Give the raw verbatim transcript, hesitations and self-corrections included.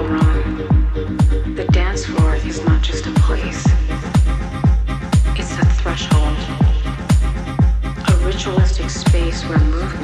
wrong. The dance floor is not just a place. It's a threshold. A ritualistic space where movement